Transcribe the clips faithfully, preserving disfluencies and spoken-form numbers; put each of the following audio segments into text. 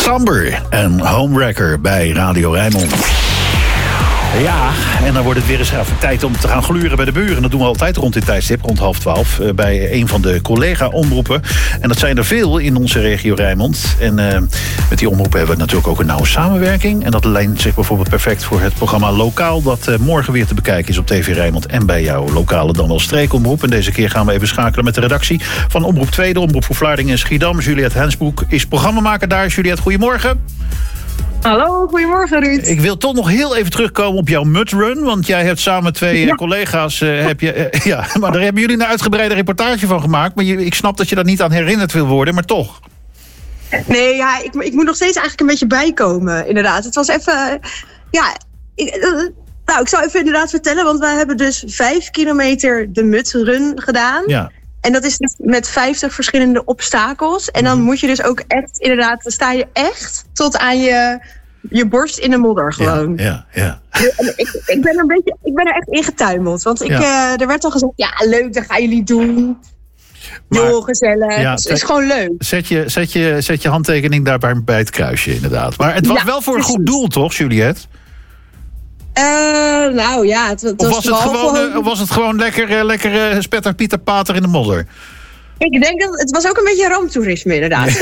Samber en Homewrecker bij Radio Rijnmond. Ja, en dan wordt het weer eens even tijd om te gaan gluren bij de buren. Dat doen we altijd rond dit tijdstip, rond half twaalf... bij een van de collega-omroepen. En dat zijn er veel in onze regio Rijnmond. En uh, met die omroepen hebben we natuurlijk ook een nauwe samenwerking. En dat lijnt zich bijvoorbeeld perfect voor het programma Lokaal... dat uh, morgen weer te bekijken is op T V Rijnmond... en bij jouw lokale dan wel streekomroep. En deze keer gaan we even schakelen met de redactie van Omroep twee... de Omroep voor Vlaardingen en Schiedam. Juliette Hensbroek is programmamaker daar. Juliette, goedemorgen. Hallo, goedemorgen Ruud. Ik wil toch nog heel even terugkomen op jouw mudrun. Want jij hebt samen met twee ja. collega's... Uh, heb je, uh, ja, maar daar hebben jullie een uitgebreide reportage van gemaakt. Maar je, ik snap dat je daar niet aan herinnerd wil worden, maar toch. Nee, ja, ik, ik moet nog steeds eigenlijk een beetje bijkomen, inderdaad. Het was even... Uh, ja, ik, uh, nou, ik zal even inderdaad vertellen. Want wij hebben dus vijf kilometer de mudrun gedaan. Ja. En dat is dus met vijftig verschillende obstakels. En dan moet je dus ook echt, inderdaad, dan sta je echt tot aan je, je borst in de modder gewoon. Ja, ja, ja. Ik, ik, ben er een beetje, ik ben er echt ingetuimeld. Want ik, ja. uh, er werd al gezegd, ja leuk, dat gaan jullie doen. Maar, Joh, gezellig. Ja, het is gewoon leuk. Zet je, zet, je, zet je handtekening daarbij bij het kruisje, inderdaad. Maar het was ja, wel voor precies. een goed doel, toch, Juliette? Uh, nou ja, het, het of was, was het gewoon, gewoon... Uh, was het gewoon lekker, uh, lekker uh, spetter Pieter Pater in de modder? Ik denk dat het was ook een beetje ramptoerisme inderdaad.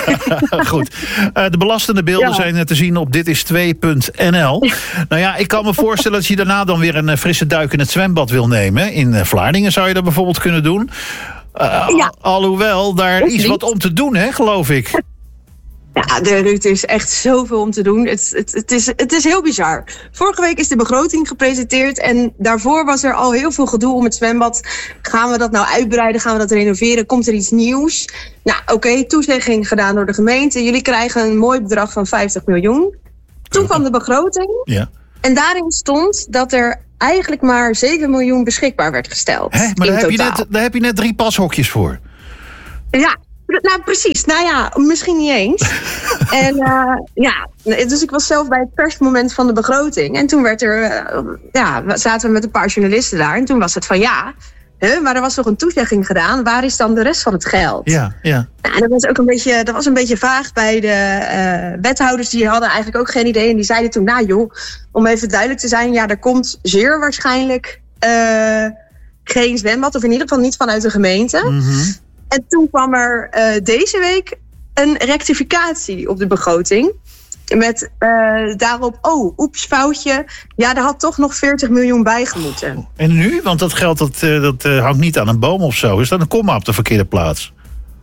Goed. Uh, de belastende beelden ja. zijn te zien op dit is twee punt n l. Nou ja, ik kan me voorstellen dat je daarna dan weer een frisse duik in het zwembad wil nemen. In Vlaardingen zou je dat bijvoorbeeld kunnen doen. Uh, ja. Alhoewel, daar is wat om te doen, hè, geloof ik. Ja, de Ruud is echt zoveel om te doen. Het, het, het, is, het is heel bizar. Vorige week is de begroting gepresenteerd en daarvoor was er al heel veel gedoe om het zwembad. Gaan we dat nou uitbreiden? Gaan we dat renoveren? Komt er iets nieuws? Nou, oké, okay, toezegging gedaan door de gemeente. Jullie krijgen een mooi bedrag van vijftig miljoen. Toen kwam de begroting. Ja. En daarin stond dat er eigenlijk maar zeven miljoen beschikbaar werd gesteld. Hè? Maar daar heb, je net, daar heb je net drie pashokjes voor. Ja. Nou, precies. Nou ja, misschien niet eens. en uh, ja, dus ik was zelf bij het persmoment van de begroting. En toen werd er, uh, ja, zaten we met een paar journalisten daar. En toen was het van ja, huh, maar er was toch een toezegging gedaan. Waar is dan de rest van het geld? Ja, ja. Nou, dat was ook een beetje, dat was een beetje vaag bij de uh, wethouders. Die hadden eigenlijk ook geen idee. En die zeiden toen, nou joh, om even duidelijk te zijn. Ja, er komt zeer waarschijnlijk uh, geen zwembad. Of in ieder geval niet vanuit de gemeente. Mm-hmm. En toen kwam er uh, deze week een rectificatie op de begroting. Met uh, daarop, oh, oeps, foutje. Ja, er had toch nog veertig miljoen bij gemoeten. Oh, en nu? Want dat geld dat, uh, dat uh, hangt niet aan een boom of zo. Is dat een komma op de verkeerde plaats?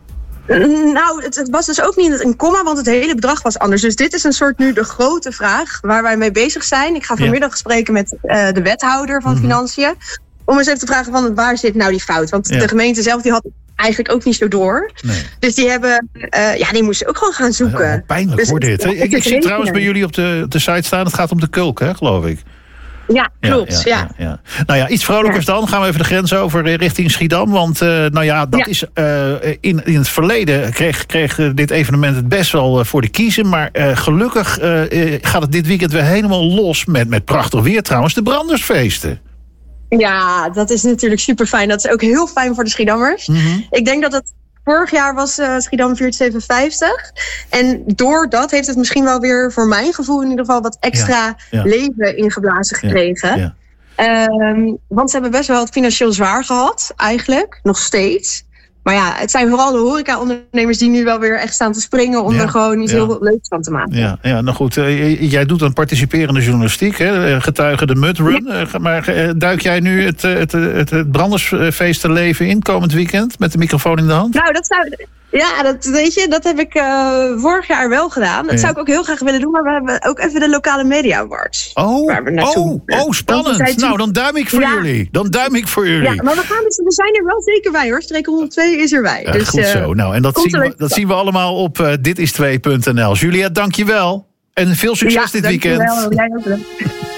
Uh, nou, het, het was dus ook niet een komma, want het hele bedrag was anders. Dus dit is een soort nu de grote vraag waar wij mee bezig zijn. Ik ga vanmiddag ja. spreken met uh, de wethouder van mm-hmm. Financiën. Om eens even te vragen van waar zit nou die fout? Want ja. de gemeente zelf die had eigenlijk ook niet zo door. Nee. Dus die hebben, uh, ja, die moesten ook gewoon gaan zoeken. Ja, pijnlijk dus, hoor dit. Ja, ik, ik zie trouwens bij jullie op de, de site staan, het gaat om de Kulk, hè, geloof ik. Ja, klopt. Ja, ja, ja. Ja, ja. Nou ja, iets vrolijkers ja. dan. Gaan we even de grens over richting Schiedam. Want uh, nou ja, dat ja. is uh, in, in het verleden kreeg, kreeg dit evenement het best wel voor de kiezen. Maar uh, gelukkig uh, gaat het dit weekend weer helemaal los met, met prachtig weer trouwens. De Brandersfeesten. Ja, dat is natuurlijk super fijn. Dat is ook heel fijn voor de Schiedammers. Mm-hmm. Ik denk dat het vorig jaar was uh, Schiedam viert zevenenvijftig. En door dat heeft het misschien wel weer voor mijn gevoel in ieder geval wat extra ja, ja. leven ingeblazen gekregen. Ja, ja. Um, want ze hebben best wel het financieel zwaar gehad, eigenlijk, nog steeds. Maar ja, het zijn vooral de horeca-ondernemers die nu wel weer echt staan te springen om ja, er gewoon iets ja. heel leuks van te maken. Ja, ja nou goed. Uh, jij doet een participerende journalistiek, hè? Getuige de mudrun. Ja. Uh, maar uh, duik jij nu het, het, het, het Brandersfeestenleven in komend weekend met de microfoon in de hand? Nou, dat zou... Ja, dat weet je, dat heb ik uh, vorig jaar wel gedaan. Dat ja. zou ik ook heel graag willen doen, maar we hebben ook even de lokale media awards. Oh, waar we oh, oh spannend. Nou, dan duim ik voor ja. jullie. Dan duim ik voor jullie. Ja, maar we, gaan dus, we zijn er wel zeker bij hoor. Streek honderdtwee is erbij. Ja, dus, goed zo. Nou, en dat, zien we, dat zien we allemaal op uh, dit is twee punt n l. Juliette, dank je wel. En veel succes ja, dit weekend. Ja, dankjewel. Jij ook.